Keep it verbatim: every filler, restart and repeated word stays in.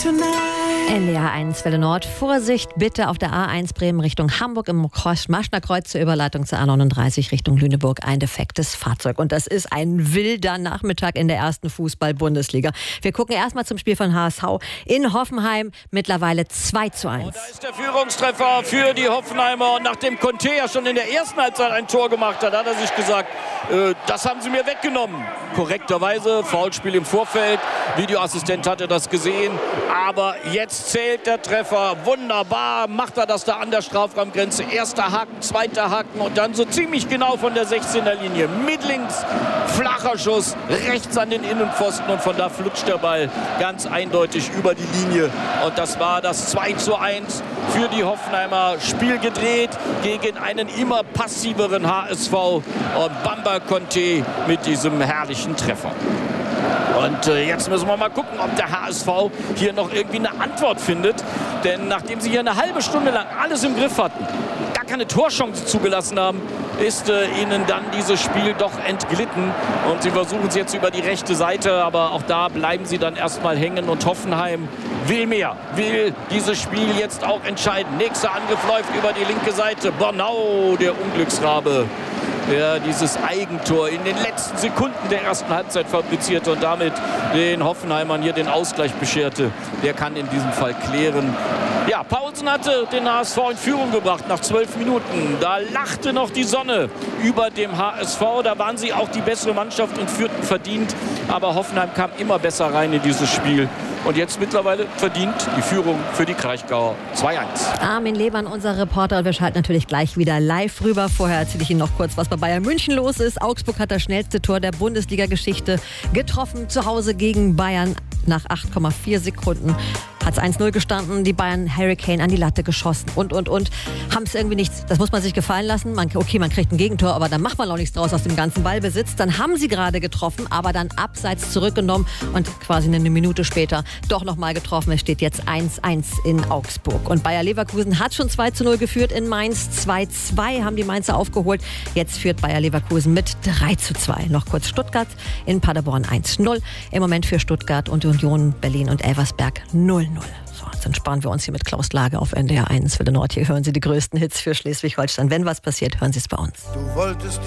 N D R eins Welle Nord. Vorsicht bitte auf der A eins Bremen Richtung Hamburg im Maschner Kreuz zur Überleitung zur A neununddreißig Richtung Lüneburg ein defektes Fahrzeug. Und das ist ein wilder Nachmittag in der ersten Fußball-Bundesliga. Wir gucken erstmal zum Spiel von H S V in Hoffenheim. Mittlerweile zwei zu eins. Und da ist der Führungstreffer für die Hoffenheimer. Und nachdem Conte ja schon in der ersten Halbzeit ein Tor gemacht hat, hat er sich gesagt, äh, das haben sie mir weggenommen. Korrekterweise, Foulspiel im Vorfeld. Videoassistent hatte das gesehen. Aber jetzt zählt der Treffer. Wunderbar macht er das da an der Strafraumgrenze. Erster Haken, zweiter Haken und dann so ziemlich genau von der sechzehner Linie. Mit links, flacher Schuss, rechts an den Innenpfosten und von da flutscht der Ball ganz eindeutig über die Linie. Und das war das zwei zu eins für die Hoffenheimer. Spiel gedreht gegen einen immer passiveren H S V. Und Bamba Conte mit diesem herrlichen Treffer. Und äh, jetzt müssen wir mal gucken, ob der H S V hier noch irgendwie eine Antwort findet. Denn nachdem sie hier eine halbe Stunde lang alles im Griff hatten, gar keine Torchance zugelassen haben, ist äh, ihnen dann dieses Spiel doch entglitten. Und sie versuchen es jetzt über die rechte Seite, aber auch da bleiben sie dann erstmal hängen. Und Hoffenheim will mehr, will dieses Spiel jetzt auch entscheiden. Nächster Angriff läuft über die linke Seite. Bornau, der Unglücksrabe, der dieses Eigentor in den letzten Sekunden der ersten Halbzeit fabrizierte und damit den Hoffenheimern hier den Ausgleich bescherte. Der kann in diesem Fall klären. Ja, Paulsen hatte den H S V in Führung gebracht nach zwölf Minuten. Da lachte noch die Sonne über dem H S V. Da waren sie auch die bessere Mannschaft und führten verdient. Aber Hoffenheim kam immer besser rein in dieses Spiel. Und jetzt mittlerweile verdient die Führung für die Kraichgauer zwei eins. Armin Lehmann, unser Reporter. Und wir schalten natürlich gleich wieder live rüber. Vorher erzähle ich Ihnen noch kurz, was bei Bayern München los ist. Augsburg hat das schnellste Tor der Bundesliga-Geschichte getroffen. Zu Hause gegen Bayern nach acht Komma vier Sekunden. Hat es eins null gestanden, die Bayern Hurricane an die Latte geschossen und, und, und. Haben es irgendwie nichts, das muss man sich gefallen lassen. Man, okay, man kriegt ein Gegentor, aber dann macht man auch nichts draus aus dem ganzen Ballbesitz. Dann haben sie gerade getroffen, aber dann abseits zurückgenommen und quasi eine Minute später doch nochmal getroffen. Es steht jetzt eins eins in Augsburg. Und Bayer Leverkusen hat schon zwei zu null geführt in Mainz. zwei zwei haben die Mainzer aufgeholt. Jetzt führt Bayer Leverkusen mit drei zu zwei. Noch kurz Stuttgart in Paderborn eins null. Im Moment für Stuttgart und Union Berlin und Elversberg null null. So, jetzt entspannen wir uns hier mit Klaus Lage auf N D R eins Welle Nord. Hier hören Sie die größten Hits für Schleswig-Holstein. Wenn was passiert, hören Sie es bei uns. Du wolltest